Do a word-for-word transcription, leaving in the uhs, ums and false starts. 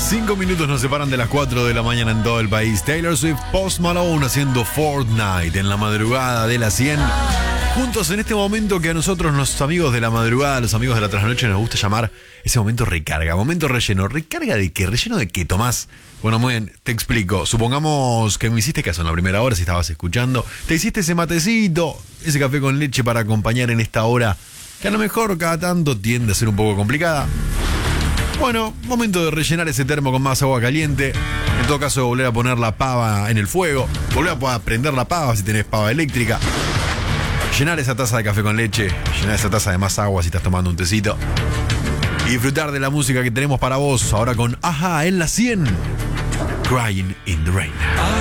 Cinco minutos nos separan de las cuatro de la mañana en todo el país. Taylor Swift, Post Malone haciendo Fortnite en la madrugada de las cien. Juntos en este momento que a nosotros, los amigos de la madrugada, los amigos de la trasnoche, nos gusta llamar ese momento recarga, momento relleno. ¿Recarga de qué? ¿Relleno de qué, Tomás? Bueno, muy bien, te explico. Supongamos que me hiciste caso en la primera hora, si estabas escuchando. Te hiciste ese matecito, ese café con leche para acompañar en esta hora, que a lo mejor cada tanto tiende a ser un poco complicada. Bueno, momento de rellenar ese termo con más agua caliente. En todo caso, volver a poner la pava en el fuego. Volver a prender la pava si tenés pava eléctrica. Llenar esa taza de café con leche. Llenar esa taza de más agua si estás tomando un tecito. Y disfrutar de la música que tenemos para vos. Ahora con Ajá en la cien. Crying in the Rain.